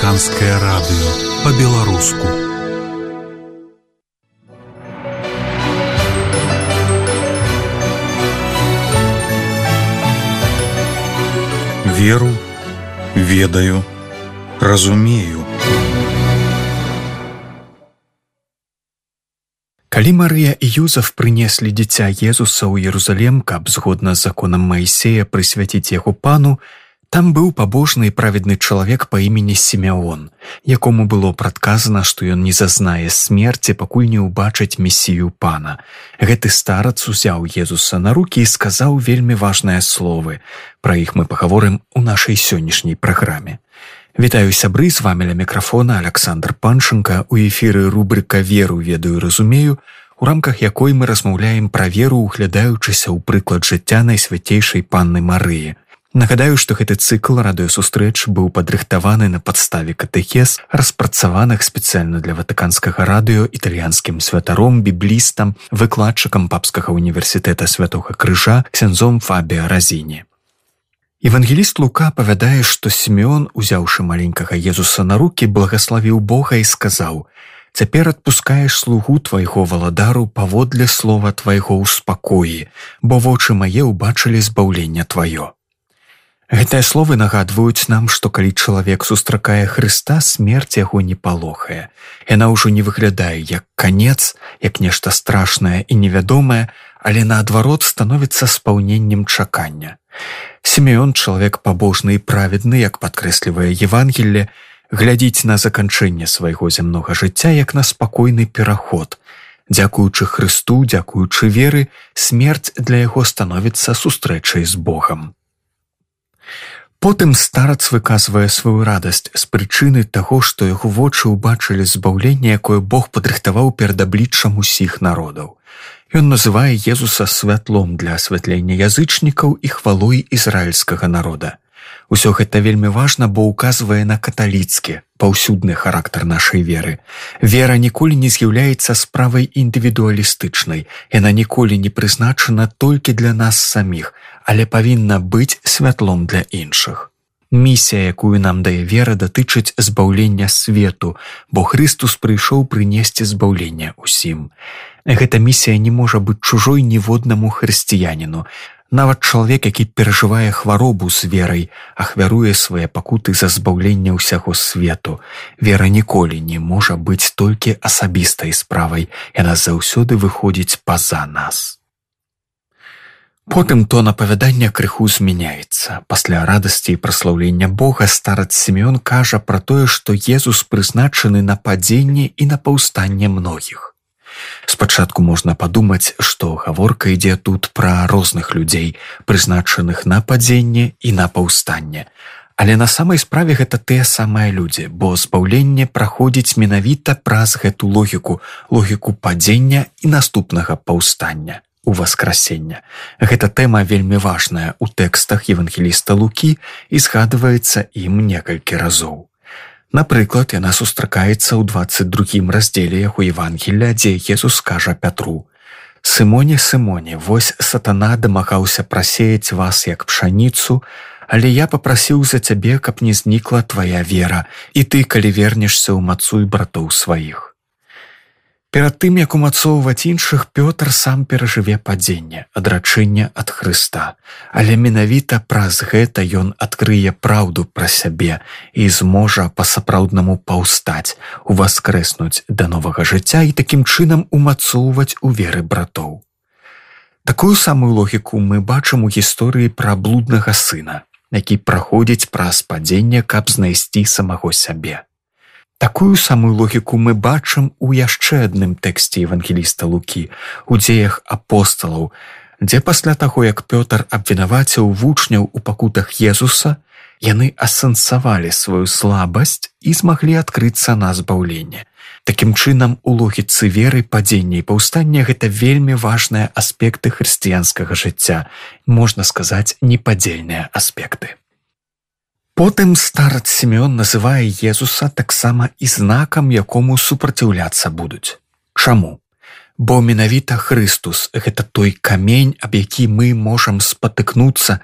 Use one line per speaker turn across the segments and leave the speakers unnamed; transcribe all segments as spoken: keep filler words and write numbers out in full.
Ватыканскае радыё па-беларуску. Веру, ведаю, разумею.
Калі Марыя і Юзаф прынеслі дзіця Езуса ў Єрусалем, каб згодна з законам Маісея прысвяціць яго пану, там быў пабожны і праведны чалавек па імені Сімеон, якому было прадказана, што ён не зазнае смерці, пакуль не ўбачыць месію пана. Гэты старац узяў Езуса на рукі і сказаў вельмі важныя словы. Пра іх мы пагаворым у нашай сённяшняй праграме. Вітаю, сябры, з вамі ля мікрафона Александр Панченка. У эфіры рубрыка «Веру, ведаю, разумею», у рамках якой мы размаўляем пра веру, углядаючыся ў прыклад жыцця Найсвяцейшай Панны Марыі. Нагадаю, што гэты цыкл радыёсустрэч быў падрыхтаваны на падставе катэхез, распрацаваных спецыяльна для Ватыканскага радыё італьянскім святаром, біблістам, выкладчыкам Папскага універсітэта Святога Крыжа ксяндзом Фабіа Разіні. Евангеліст Лука апавядае, што Сімеон, узяўшы маленькага Езуса на рукі, благаславіў Бога і сказаў: «Цяпер адпускаеш слугу твайго валадару паводле слова твайго ў спакоі, бо вочы мае ўбачылі збаўленне тваё». Гэтыя словы нагадваюць нам, што калі чалавек сустракае Хрыста, смерць яго не палохае. Яна ўжо не выглядае як канец, як нешта страшнае і невядомае, але наадварот становіцца спаўненнем чакання. Сімеон, чалавек пабожны і праведны, як падкрэслівае Евангелле, глядзіць на заканчэнне свайго зямнога жыцця як на спакойны пераход. Дзякуючы Хрысту, дзякуючы веры, смерць для яго становіцца сустрэчай з Богам. Потым старац выказвае сваю радасць з прычыны таго, што яго вочы ўбачылі збаўленне, якое Бог падрыхтаваў перад абліччам усіх народаў. Ён называе Езуса святлом для асвятлення язычнікаў і хвалой ізраільскага народа. Усё гэта вельмі важна, бо ўказвае на каталіцкі, паўсюдны характар нашай веры. Вера ніколі не з'яўляецца справай індывідуалістычнай, яна ніколі не прызначана толькі для нас саміх, але павінна быць святлом для іншых. Місія, якую нам дае вера, датычыць збаўлення свету, бо Хрыстус прыйшоў прынесці збаўленне ўсім. Гэта місія не можа быць чужой ніводнаму хрысціяніну. Нават чалавек, які перажывае хваробу з верай, ахвяруе свае пакуты за збаўленне ўсяго свету. Вера ніколі не можа быць толькі асабістай справай, яна заўсёды выходзіць па-за нас. Потым тон апавядання крыху змяняецца. Пасля радасці і праслаўлення Бога старац Сімеон кажа пра тое, што Езус прызначаны на падзенне і на паўстанне многіх. Спачатку можна падумаць, што гаворка ідзе тут пра розных людзей, прызначаных на падзенне і на паўстанне. Але на самай справе гэта тыя самыя людзі, бо збаўленне праходзіць менавіта праз гэту логіку, логіку падзення і наступнага паўстання, уваскрасення. Гэта тэма вельмі важная ў тэкстах евангеліста Лукі і згадваецца ім некалькі разоў. Напрыклад, яна сустракаецца ў дваццаць другім раздзеле яго Евангелля, дзе Езус кажа Пятру: «Сымоне, Сымоне, вось сатана дамагаўся прасеяць вас як пшаніцу, але я папрасіў за цябе, каб не знікла твая вера, і ты, калі вернешся, умацуй братоў сваіх». Перад тым, як умацоўваць іншых, Пётр сам перажыве падзенне, адрачэнне ад Хрыста. Але менавіта праз гэта ён адкрые праўду пра сябе і зможа па-сапраўднаму паўстаць, уваскрэснуць да новага жыцця і такім чынам умацоўваць у веры братоў. Такую самую логіку мы бачым у гісторыі пра блуднага сына, які праходзіць праз падзенне, каб знайсці самаго сябе. Такую самую логіку мы бачым у яшчэ адным тэксце евангеліста Лукі, у дзеях апосталаў, дзе пасля таго, як Пётр абвінаваціў вучняў у пакутах Езуса, яны асэнсавалі сваю слабасць і змаглі адкрыцца на збаўленне. Такім чынам, у логіцы веры, падзення і паўстання гэта вельмі важныя аспекты хрысціянскага жыцця, можна сказаць, непадзельныя аспекты. Потым старац Сімеон называе Езуса таксама і знакам, якому супраціўляцца будуць. Чаму? Бо менавіта Хрыстус – гэта той камень, аб які мы можам спатыкнуцца,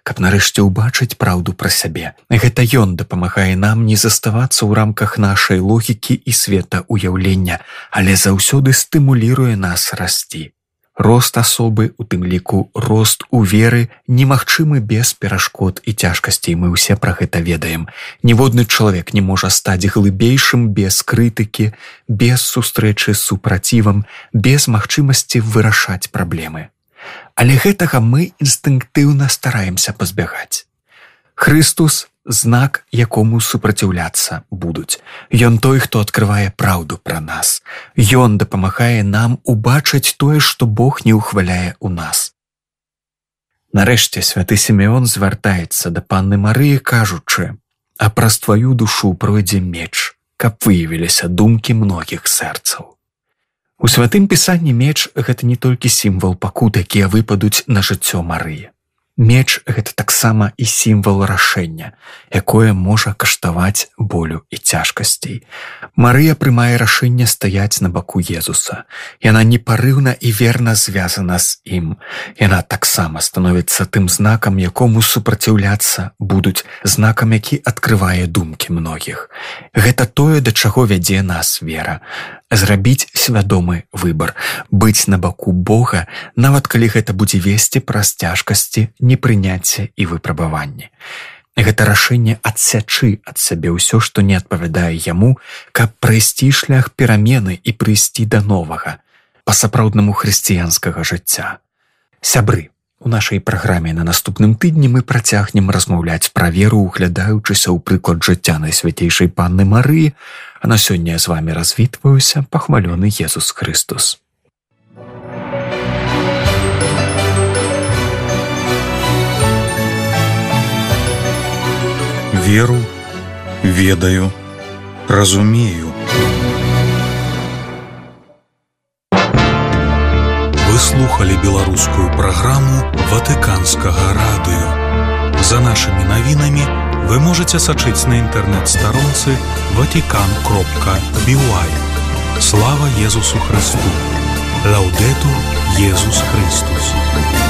каб нарэшце ўбачыць праўду пра сябе. Гэта ён дапамагае нам не заставацца ў рамках нашай логікі і светаўяўлення, але заўсёды стымуліруе нас расці. Рост асобы, у тым ліку рост у веры, немагчымы без перашкод і цяжкасцей, мы ўсе пра гэта ведаем. Ніводны чалавек не можа стаць глыбейшым без крытыкі, без сустрэчы з супрацівам, без магчымасці вырашаць праблемы. Але гэтага мы інстынктыўна стараемся пазбягаць. Хрыстус – знак, якому супраціўляцца будуць. Ён той, хто адкрывае праўду пра нас. Ён дапамагае нам убачыць тое, што Бог не ўхваляе ў нас. Нарэшце святы Сімеон звяртаецца да панны Марыі, кажучы: «А праз тваю душу пройдзе меч, каб выявіліся думкі многіх сэрцаў». У святым пісанні меч – гэта не толькі сімвал пакут, якія выпадуць на жыццё Марыі. Меч – гэта таксама і сімвал рашэння, якое можа каштаваць болю і цяжкасцей. Марыя прымае рашэнне стаяць на баку Езуса. Яна непарыўна і верна звязана з ім. Яна таксама становіцца тым знакам, якому супраціўляцца будуць, знакам, які адкрывае думкі многіх. Гэта тое, да чаго вядзе нас вера. Зрабіць свядомы выбар, быць на баку Бога, нават калі гэта будзе весці праз цяжкасці, непрыняцце і выпрабаванне. Гэта рашэнне адсячы ад сябе ўсё, што не адпавядае яму, каб прайсці шлях перамены і прыйсці да новага, па-сапраўднаму хрысціянскага жыцця. Сябры, у нашай праграме на наступным тыдні мы працягнем размаўляць пра веру, углядаючыся ў прыклад жыцця Найсвяцейшай панны Марыі, а на сёння я з вамі развітваюся, пахмалёны Езус Хрыстус.
Веру, ведаю, разумею. Вы слухали беларускую праграму Ватыканскага радыё. За нашымі навінамі вы можаце сачыць на інтэрнэт-старонцы ватикан кропка би уай. Слава Езусу Христу! Лаудетур Езус Христус!